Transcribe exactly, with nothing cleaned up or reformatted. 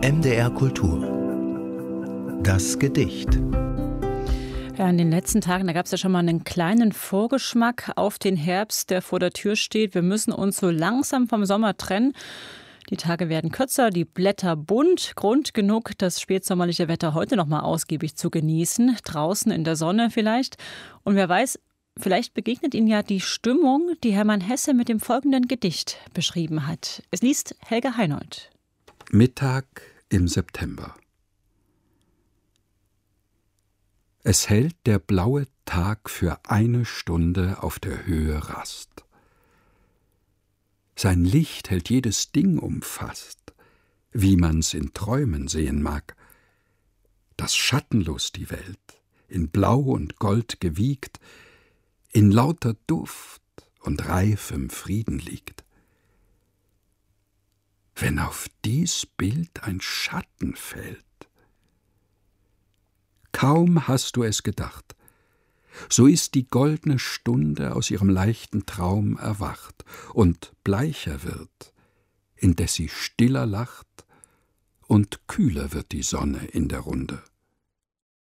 M D R Kultur. Das Gedicht. Ja, in den letzten Tagen, da gab es ja schon mal einen kleinen Vorgeschmack auf den Herbst, der vor der Tür steht. Wir müssen uns so langsam vom Sommer trennen. Die Tage werden kürzer, die Blätter bunt. Grund genug, das spätsommerliche Wetter heute noch mal ausgiebig zu genießen. Draußen in der Sonne vielleicht. Und wer weiß, vielleicht begegnet Ihnen ja die Stimmung, die Hermann Hesse mit dem folgenden Gedicht beschrieben hat. Es liest Helga Heinold. Mittag im September. Es hält der blaue Tag für eine Stunde auf der Höhe Rast. Sein Licht hält jedes Ding umfasst, wie man's in Träumen sehen mag, dass schattenlos die Welt, in Blau und Gold gewiegt, in lauter Duft und reifem Frieden liegt. Wenn auf dies Bild ein Schatten fällt, kaum hast du es gedacht, so ist die goldne Stunde aus ihrem leichten Traum erwacht und bleicher wird, indes sie stiller lacht, und kühler wird die Sonne in der Runde.